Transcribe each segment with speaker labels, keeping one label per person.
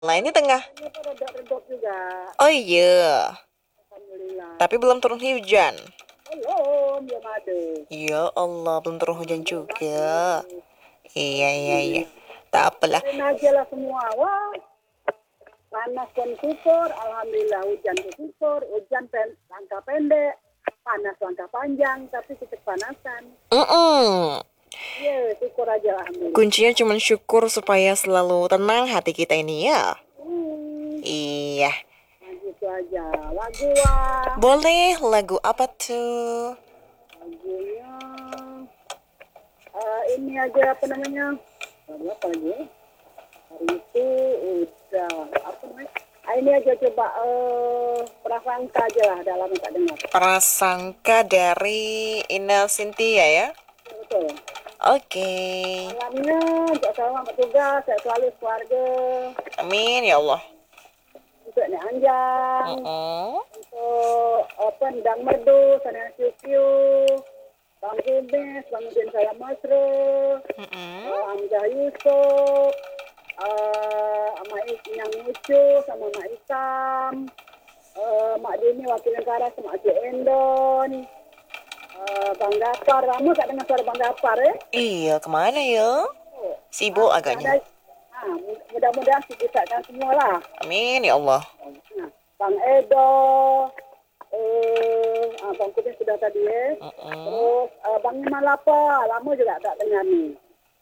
Speaker 1: Nah, ini tengah.
Speaker 2: Ini tuh redok-redok juga.
Speaker 1: Oh iya,
Speaker 2: Alhamdulillah.
Speaker 1: tapi belum turun hujan.
Speaker 2: Belum ada.
Speaker 1: Ya Allah, belum turun hujan
Speaker 2: Belum
Speaker 1: juga.
Speaker 2: ada.
Speaker 1: Iya, iya, iya.
Speaker 2: Alhamdulillah.
Speaker 1: Tak apalah.
Speaker 2: Biarin aja lah semua. Wah, panas pun syukur. Alhamdulillah hujan pun syukur. Langkah pendek. Panas langkah panjang. Tapi kita panasan.
Speaker 1: Mm-mm.
Speaker 2: Iya, syukur aja Alhamdulillah.
Speaker 1: Kuncinya cuma syukur supaya selalu tenang hati kita ini ya.
Speaker 2: Hmm,
Speaker 1: Iya.
Speaker 2: nah gitu aja. Lagu wah.
Speaker 1: Boleh lagu apa tuh?
Speaker 2: Lagunya ini aja apa namanya? Lagu apa lagi? Hari itu udah apa namanya? Ini aja coba prasangka aja lah dalam yang tak dengar.
Speaker 1: Prasangka dari Ina Cynthia ya.
Speaker 2: Betul.
Speaker 1: Oke.
Speaker 2: Malamnya juga selamat bertugas, saya selalu keluarga.
Speaker 1: Amin ya Allah.
Speaker 2: Untuk Nek Anjang,
Speaker 1: Mm-mm.
Speaker 2: untuk Pendang Merdu, Sana Siu, Bang Kumis, Bang Udin Salam Masro,
Speaker 1: Mm-mm.
Speaker 2: Amjad Yusuf, Mak Yang Ucu, sama Mak Isam, Mak Dini Wakil Negara sama Aceh Endon, Bang Gapar. Kamu tak dengar suara Bang Gapar ya?
Speaker 1: Iya, kemana ya?
Speaker 2: Oh,
Speaker 1: Sibuk
Speaker 2: tak ada.
Speaker 1: agaknya.
Speaker 2: Mudah-mudahan kita semua lah.
Speaker 1: Amin ya Allah.
Speaker 2: Nah, Bang Edo, Bang Kudin sudah tadi ya.
Speaker 1: Mm-mm.
Speaker 2: Terus Bang Iman Lapa, lama juga tak dengar ni.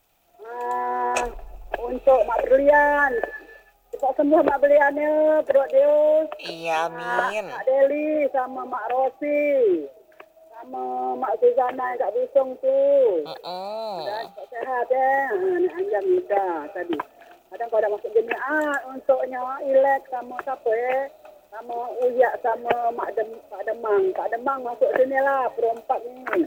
Speaker 2: Ah, untuk Mak Berlian, cepat sembuh Mak Berlian ya, perut dia.
Speaker 1: Iya, amin.
Speaker 2: Kak Deli sama Mak Rosi, sama Mak Suzana yang kat Busung tu. Dan
Speaker 1: Mm-mm.
Speaker 2: cepat sehat ya. Ni Anjang muda tadi. Kadang kau dah masuk jemaah untuknya Ilek sama siapa ya? Sama Uyak sama Pak Demang. Pak Demang masuk sini lah, perempat ni.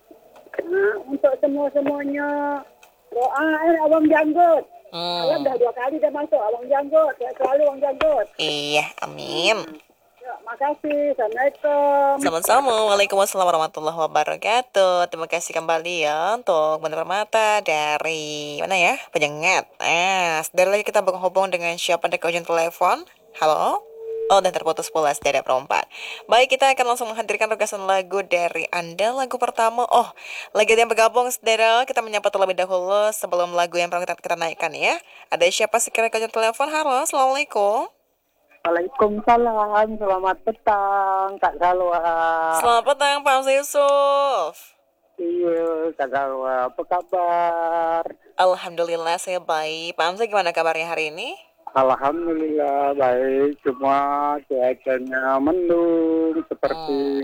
Speaker 2: Untuk semua-semuanya. Doa Abang Janggut. Malam dah
Speaker 1: Hmm.
Speaker 2: 2 kali dah masuk Abang Janggut. Saya selalu Abang Janggut.
Speaker 1: Iya, amin.
Speaker 2: Ya, makasih. Assalamualaikum.
Speaker 1: Sama-sama. Waalaikumsalam warahmatullahi wabarakatuh. Terima kasih kembali ya untuk Bunda Permata dari mana ya? Penyengat. Sedang lagi kita berhubung dengan siapa di ujung telepon. Halo? Oh, dan terputus pula dari perempat. Baik, kita akan langsung menghadirkan requestan lagu dari Anda. Lagu pertama, oh, lagu yang bergabung, saudara. Kita menyapa terlebih dahulu sebelum lagu yang pertama kita naikkan ya. Ada siapa sekira ke ujung telepon? Halo, Assalamualaikum.
Speaker 2: Waalaikumsalam. Selamat petang, Kak Salwa.
Speaker 1: Selamat petang, Pak Hamzah Yusuf.
Speaker 2: Iya, Kak Salwa. Apa kabar?
Speaker 1: Alhamdulillah saya baik. Pak Hamzah gimana kabarnya hari ini?
Speaker 2: Alhamdulillah baik. Cuma cuacanya mendung seperti
Speaker 1: Hmm,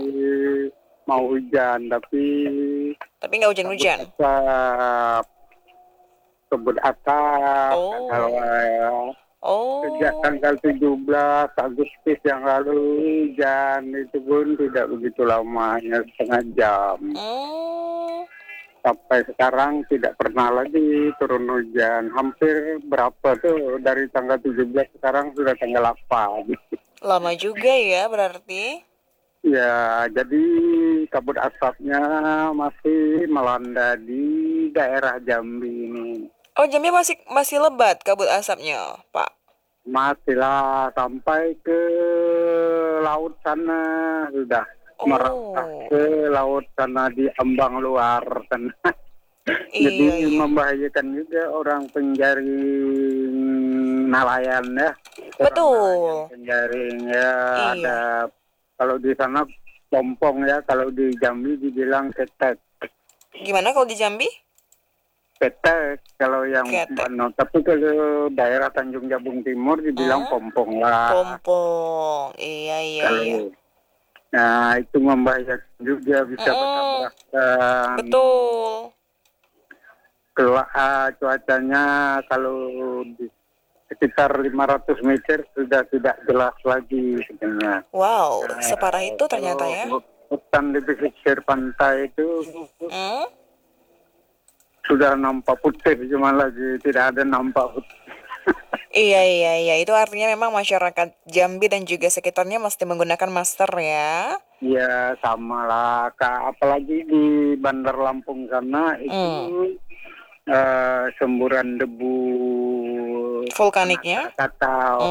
Speaker 2: mau hujan, tapi
Speaker 1: tapi nggak
Speaker 2: kabut
Speaker 1: hujan-hujan.
Speaker 2: asap, kabut asap, Kak Salwa.
Speaker 1: Oh,
Speaker 2: Sejak
Speaker 1: oh,
Speaker 2: tanggal 17 Agustus yang lalu hujan itu pun tidak begitu lama, hanya setengah jam.
Speaker 1: hmm.
Speaker 2: Sampai sekarang tidak pernah lagi turun hujan. Hampir berapa tuh dari tanggal 17 sekarang sudah tanggal 8.
Speaker 1: Lama juga ya berarti.
Speaker 2: Ya, jadi kabut asapnya masih melanda di daerah Jambi ini.
Speaker 1: Oh, jamnya masih masih lebat kabut asapnya, Pak.
Speaker 2: Masihlah sampai ke laut sana sudah merambah
Speaker 1: Oh,
Speaker 2: ke laut sana di ambang luar sana.
Speaker 1: iya
Speaker 2: Jadi
Speaker 1: iya.
Speaker 2: membahayakan juga orang penjaring nelayan ya. Orang nelayan
Speaker 1: Betul.
Speaker 2: penjaring ya ada
Speaker 1: Iya.
Speaker 2: kalau di sana pompong ya, kalau di Jambi dibilang ketek.
Speaker 1: Gimana kalau di Jambi?
Speaker 2: Ketek kalau yang
Speaker 1: Ketek.
Speaker 2: tapi kalau daerah Tanjung Jabung Timur dibilang
Speaker 1: Hmm?
Speaker 2: pompong lah.
Speaker 1: Pompong. Iya iya iya.
Speaker 2: Kalau nah itu membahayakan juga bisa
Speaker 1: Mm-mm.
Speaker 2: bertabrakan.
Speaker 1: Betul.
Speaker 2: Cuacanya kalau di sekitar 500 meter sudah tidak jelas lagi sebenarnya.
Speaker 1: Wow,
Speaker 2: Nah,
Speaker 1: separah itu ternyata
Speaker 2: kalau
Speaker 1: ya.
Speaker 2: hutan di pesisir pantai itu
Speaker 1: Hmm?
Speaker 2: sudah nampak putih, cuma lagi tidak ada nampak putih.
Speaker 1: Iya, iya, iya. Itu artinya memang masyarakat Jambi dan juga sekitarnya mesti menggunakan masker ya.
Speaker 2: Ya sama lah, Kak. Apalagi di Bandar Lampung sana itu
Speaker 1: Hmm.
Speaker 2: semburan debu
Speaker 1: Vulkaniknya?
Speaker 2: Krakatau.